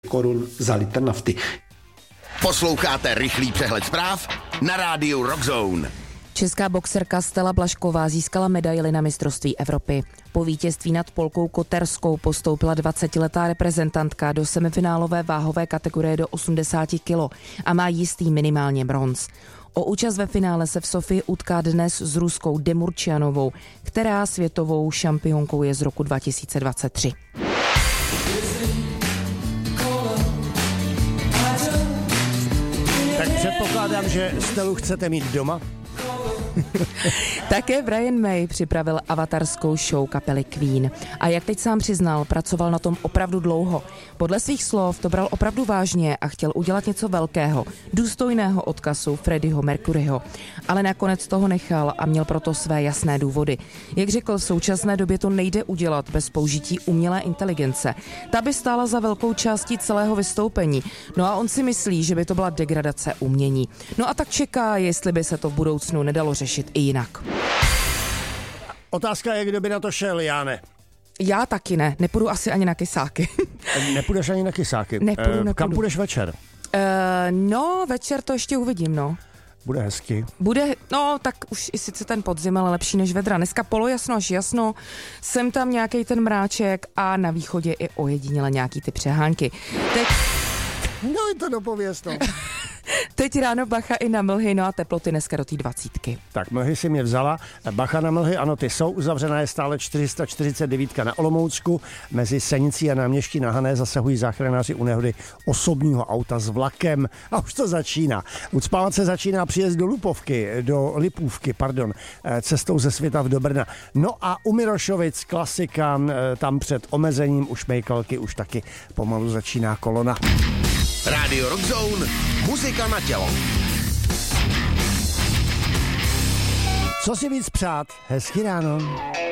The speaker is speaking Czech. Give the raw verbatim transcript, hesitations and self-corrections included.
korun za litr nafty. Posloucháte rychlý přehled zpráv na rádiu Rockzone. Česká boxerka Stella Blažková získala medaili na mistrovství Evropy. Po vítězství nad Polkou Koterskou postoupila dvacetiletá reprezentantka do semifinálové váhové kategorie do osmdesát kilo a má jistý minimálně bronz. O účast ve finále se v Sofii utká dnes s Ruskou Demurčianovou, která světovou šampionkou je z roku dva tisíce dvacet tři. Tak předpokládám, že Stelu chcete mít doma? Také Brian May připravil avatarskou show kapely Queen. A jak teď sám přiznal, pracoval na tom opravdu dlouho. Podle svých slov to bral opravdu vážně a chtěl udělat něco velkého, důstojného odkazu Freddieho Mercuryho. Ale nakonec toho nechal a měl proto své jasné důvody. Jak řekl, v současné době to nejde udělat bez použití umělé inteligence. Ta by stála za velkou částí celého vystoupení. No a on si myslí, že by to byla degradace umění. No a tak čeká, jestli by se to v budoucnu nedalo řešit i jinak. Otázka je, kdo by na to šel, Jáne. Já taky ne, nepůjdu asi ani na kysáky. Nepůjdeš ani na kysáky. Nepůjdu, e, nepůjdu. Kam půjdeš večer? E, no, večer to ještě uvidím, no. Bude hezky. Bude, no tak už i sice ten podzim, ale lepší než vedra. Dneska polojasno až jasno, sem tam nějaký ten mráček a na východě i ojediněle nějaký ty přehánky. Teď... No je to dopověst, no. Teď ráno bacha i na mlhy, no a teploty dneska do té dvacítky. Tak mlhy si mě vzala. Bacha na mlhy, ano, ty jsou uzavřená, je stále čtyři sta čtyřicet devět na Olomoucku. Mezi Senicí a Náměští na Hané zasahují záchranáři u nehody osobního auta s vlakem. A už to začíná. Ucpávat se začíná příjezd do Lupovky, do Lipůvky, pardon, cestou ze Světav do Brna. No a u Mirošovic klasika, tam před omezením už Šmejkalky už taky pomalu začíná kolona. Rádio Rockzone, muzika na tělo. Co si víc přát? Hezký ráno.